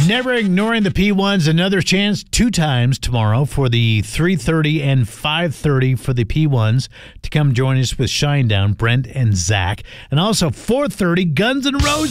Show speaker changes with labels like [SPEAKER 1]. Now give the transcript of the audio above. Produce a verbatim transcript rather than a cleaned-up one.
[SPEAKER 1] Never ignoring the P ones. Another chance two times tomorrow for the three thirty and five thirty for the P ones to come join us with Shinedown, Brent and Zach. And also four thirty, Guns N' Roses.